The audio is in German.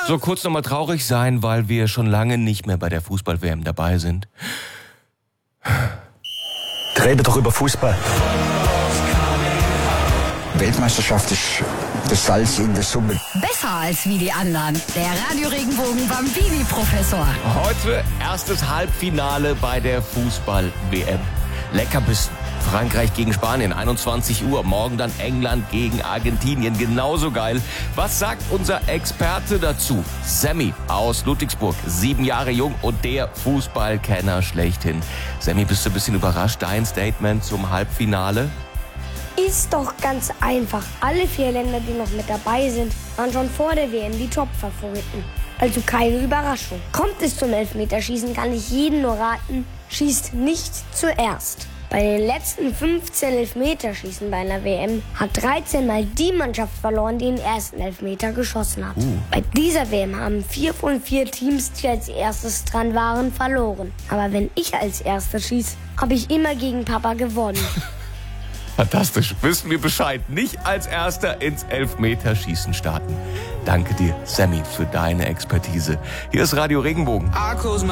So, kurz nochmal traurig sein, weil wir schon lange nicht mehr bei der Fußball-WM dabei sind. Rede doch über Fußball. Weltmeisterschaft ist das Salz in der Suppe. Besser als wie die anderen. Der Radio Regenbogen Bambini-Professor. Heute erstes Halbfinale bei der Fußball-WM. Leckerbissen. Frankreich gegen Spanien, 21 Uhr. Morgen dann England gegen Argentinien. Genauso geil. Was sagt unser Experte dazu? Sammy aus Ludwigsburg, 7 Jahre jung und der Fußballkenner schlechthin. Sammy, bist du ein bisschen überrascht? Dein Statement zum Halbfinale? Ist doch ganz einfach. Alle 4 Länder, die noch mit dabei sind, waren schon vor der WM die Top-Favoriten. Also keine Überraschung. Kommt es zum Elfmeterschießen, kann ich jeden nur raten, schießt nicht zuerst. Bei den letzten 15 Elfmeterschießen bei einer WM hat 13 Mal die Mannschaft verloren, die den ersten Elfmeter geschossen hat. Bei dieser WM haben 4 von 4 Teams, die als erstes dran waren, verloren. Aber wenn ich als Erster schieße, habe ich immer gegen Papa gewonnen. Fantastisch. Wissen wir Bescheid. Nicht als Erster ins Elfmeterschießen starten. Danke dir, Sammy, für deine Expertise. Hier ist Radio Regenbogen.